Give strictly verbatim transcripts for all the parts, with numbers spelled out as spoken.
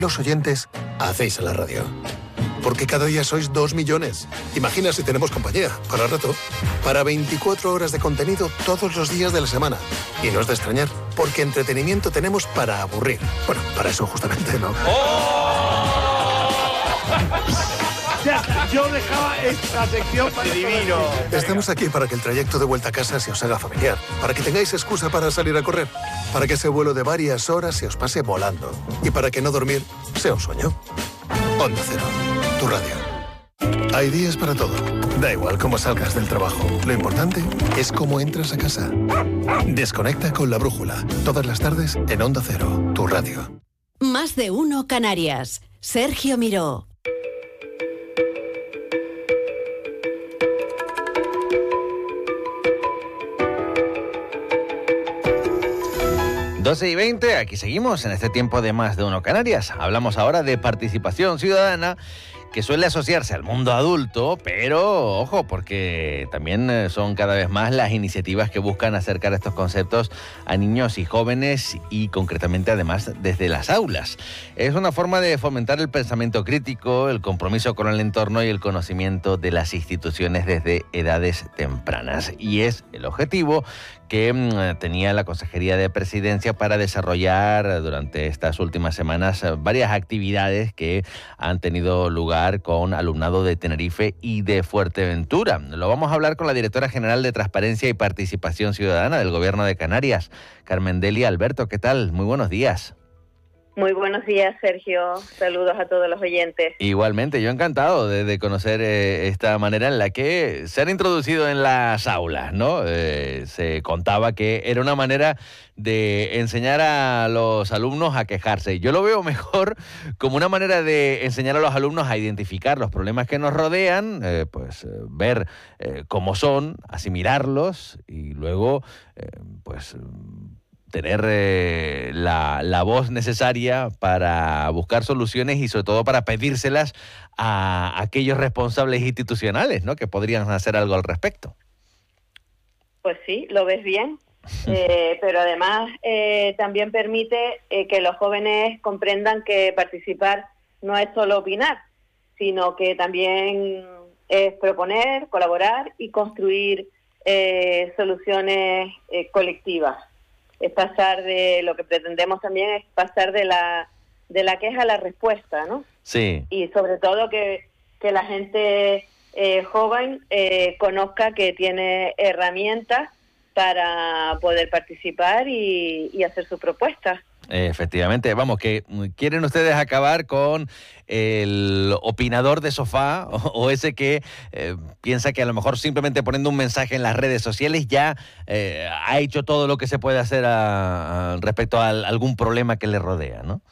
Los oyentes hacéis a la radio. Porque cada día sois dos millones. Imagina si tenemos compañía, para rato, para veinticuatro horas de contenido todos los días de la semana. Y no es de extrañar, porque entretenimiento tenemos para aburrir. Bueno, para eso justamente, ¿no? ¡Oh! Ya, yo dejaba esta sección para divino. Estamos aquí para que el trayecto de vuelta a casa se os haga familiar, para que tengáis excusa para salir a correr, para que ese vuelo de varias horas se os pase volando y para que no dormir sea un sueño. Onda Cero, tu radio. Hay días para todo. Da igual cómo salgas del trabajo. Lo importante es cómo entras a casa. Desconecta con La Brújula. Todas las tardes en Onda Cero, tu radio. Más de uno Canarias. Sergio Miró. doce y veinte, aquí seguimos en este tiempo de Más de uno Canarias. Hablamos ahora de participación ciudadana, que suele asociarse al mundo adulto, pero ojo, porque también son cada vez más las iniciativas que buscan acercar estos conceptos a niños y jóvenes y concretamente además desde las aulas. Es una forma de fomentar el pensamiento crítico, el compromiso con el entorno y el conocimiento de las instituciones desde edades tempranas. Y es el objetivo que mmm, tenía la Consejería de Presidencia para desarrollar durante estas últimas semanas varias actividades que han tenido lugar con alumnado de Tenerife y de Fuerteventura. Lo vamos a hablar con la directora general de Transparencia y Participación Ciudadana del Gobierno de Canarias, Carmen Delia Alberto. ¿Qué tal? Muy buenos días. Muy buenos días, Sergio. Saludos a todos los oyentes. Igualmente, yo encantado de, de conocer eh, esta manera en la que se han introducido en las aulas, ¿no? Eh, se contaba que era una manera de enseñar a los alumnos a quejarse. Yo lo veo mejor como una manera de enseñar a los alumnos a identificar los problemas que nos rodean, eh, pues eh, ver eh, cómo son, asimilarlos y luego, eh, pues... tener eh, la, la voz necesaria para buscar soluciones y sobre todo para pedírselas a aquellos responsables institucionales, ¿no?, que podrían hacer algo al respecto. Pues sí, lo ves bien, eh, pero además eh, también permite eh, que los jóvenes comprendan que participar no es solo opinar, sino que también es proponer, colaborar y construir eh, soluciones eh, colectivas. Es pasar de, lo que pretendemos también es pasar de la de la queja a la respuesta, ¿no? Sí. Y sobre todo que, que la gente eh, joven eh, conozca que tiene herramientas para poder participar y, y hacer sus propuestas. Efectivamente, vamos, que quieren ustedes acabar con el opinador de sofá o, o ese que eh, piensa que a lo mejor simplemente poniendo un mensaje en las redes sociales ya eh, ha hecho todo lo que se puede hacer a, a, respecto a, a algún problema que le rodea, ¿no?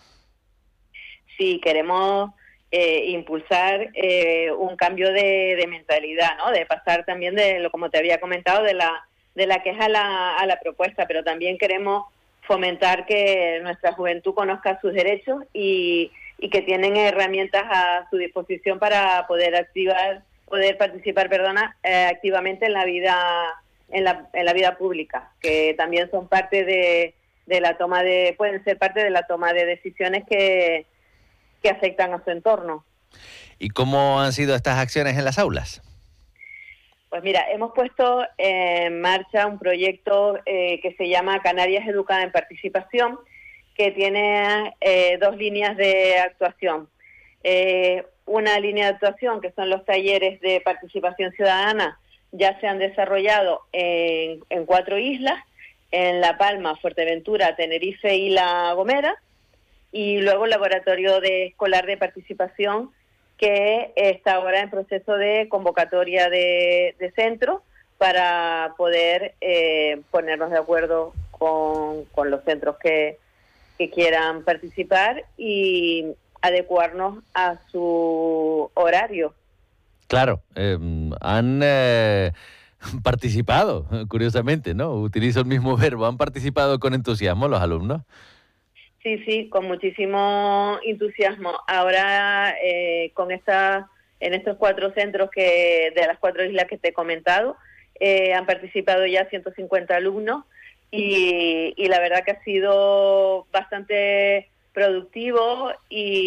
Sí, queremos eh, impulsar eh, un cambio de, de mentalidad, ¿no? De pasar también de lo, como te había comentado, de la de la queja a la, a la propuesta, pero también queremos fomentar que nuestra juventud conozca sus derechos y, y que tienen herramientas a su disposición para poder activar, poder participar, perdona, eh, activamente en la vida, en la, en la vida pública, que también son parte de, de la toma de, pueden ser parte de la toma de decisiones que, que afectan a su entorno. ¿Y cómo han sido estas acciones en las aulas? Pues mira, hemos puesto en marcha un proyecto eh, que se llama Canarias Educada en Participación, que tiene eh, dos líneas de actuación. Eh, una línea de actuación que son los talleres de participación ciudadana, ya se han desarrollado en, en cuatro islas, en La Palma, Fuerteventura, Tenerife y La Gomera, y luego el laboratorio de escolar de participación, que está ahora en proceso de convocatoria de, de centro para poder eh, ponernos de acuerdo con, con los centros que, que quieran participar y adecuarnos a su horario. Claro, eh, han eh, participado, curiosamente, ¿no? Utilizo el mismo verbo, han participado con entusiasmo los alumnos. Sí, sí, con muchísimo entusiasmo. Ahora, eh, con esta, en estos cuatro centros que de las cuatro islas que te he comentado, eh, han participado ya ciento cincuenta alumnos y, y la verdad que ha sido bastante productivo y